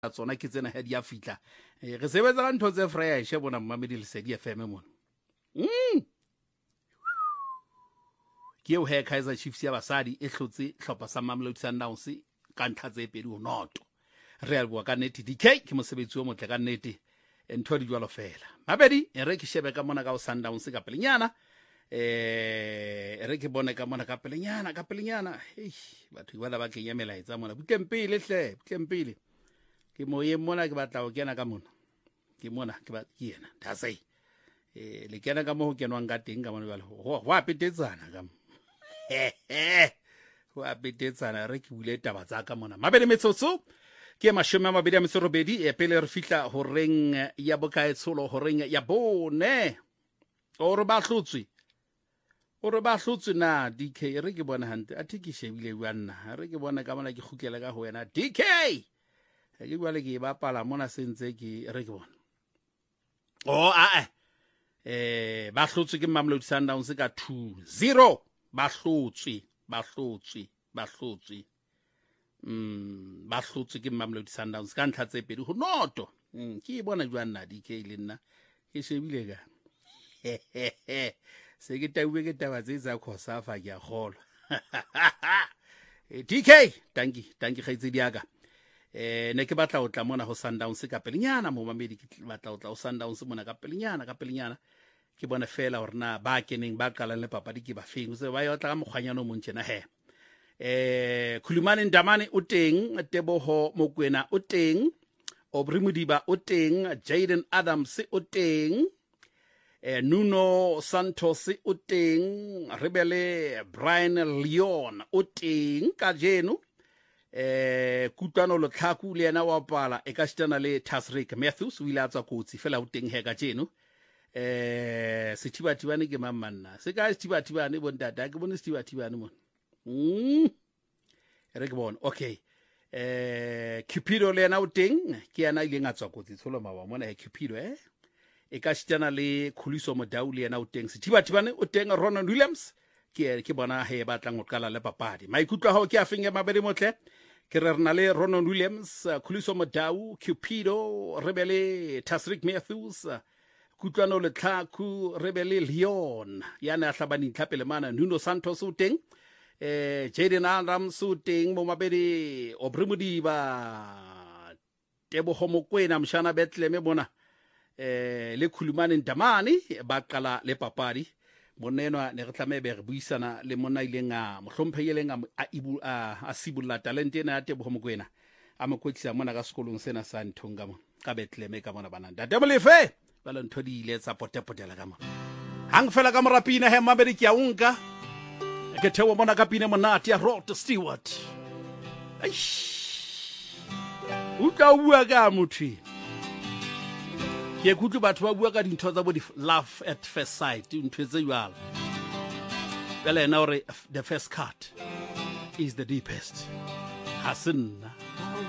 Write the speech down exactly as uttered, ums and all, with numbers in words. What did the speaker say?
tsona ke tsena he di a fitla re sebetsa ka ntho tse fresh bona Mmamedi Lesedi F M mona mm ke o he Kaizer Chiefs ya basadi e hlotse hlopha sa Mamelodi Sundowns ka ntlha tse pedi o noto re a bua ka nnete D K ke mosebetsi o motle ka nnete ntho di jwalo fela mabedi e re ke shebe ka mona ka o Sundowns ka pelenyana eh re ke bone ka mona ka pelenyana ka pelenyana hey batho ba ba ke nyamela etsa mona butlempile hle butlempile ke moye mona ke batla o kena ka mona ke mona ke ba ke yena da sai eh le kena ka mo ho kenwang ka teng ka mona jwale ho wa petetsana ka ho a petetsana re ke bule taba tsa ka mona mabedi metsotso ke mashome a mabedi a metso robedi e pele re fihla ho reng ya bokaetsholo ho reng ya bone o re ba hlotswe o re ba hlotswe na D K re ke bona hantle a thiki shebile bana re ke bona ka mona ke khukela ka ho wena D K ke bua le ke ba pala mona sentse ke re ke bona o a eh ba hlotswe ke Mamelodi Sundowns ka two zero ba hlotswe ba hlotswe ba hlotswe mm ba hlotswe ke Mamelodi Sundowns ka ntlha tse pedi ho noto mm ke bona jwana D K le nna ke shebile ka se ke tawe ke taba tse tsa khosafa ke a gola D K tanki tanki khaitse diaka eh ne ke batla o tla mona ho Sundowns ka pelenyana mo Mamedi ke batla o tla o Sundowns mona ka pelenyana ka pelenyana ke bona fela hore na ba keneng ba qala le papadi ke ba feng se ba yo tla ka mokgwanyano mo ntjena he eh Khulumane Ndamane o teng Teboho Mokwena o teng Obri Modiba o teng Jaden Adams o teng eh Nuno Santos o teng Rebele Brian Leon o teng ka jeno eh Kutlwano Lotlhaku le yena wa pala e ka stana le Tasrick Matthews o ile a tswa kotsi fela o teng he ka jeno eh Sithiba Thibane ke mammanna se ka Sithiba Thibane bontata ke bone Sithiba Thibane mona mm re ke bona okay eh Cupido le yena o teng ke yana ile nga tswa kotsi tsholo mawa mona he Cupido eh e ka stana le Khuliso Modau le yena o teng Sithiba Thibane o teng Ronald Williams ke ke bona he ba tlang o qala le papadi maikutlo ha o ke a feng ya mabedi motle ke re rena le Ronald Williams Khuliso Modau Cupido Rebele Tasrick Matthews Kutlwano Lotlhaku Rebele Leon yana a hlabani tlhapele mana Nuno Santos o teng eh Jaden Adams o teng mo mabedi Obri Modiba Teboho Mokwena Mshana Bethlehem bona eh le Khulumane Ndamane ba qala le papadi monenwa ne re tlamebe re buisana le mona ile nga mohlompheileng a ibu a sibulla talent ena ya Teboho Mokwena a mokwetsa mona ka sekolong sena sa Nthonga mo ka Bethlehem ka mona bana ntate molefe ba le ntho di ile tsa potepotela ka mona hang fela ka morapina he Mabedi ke a unka ke thewa mona ka pina monate ya Rod Stewart aish o tla bua ka motho ke kutlo batho ba bua ka dintho tsa bo di love at first sight ntwe tse jwalo bele na ore the first cut is the deepest hasenna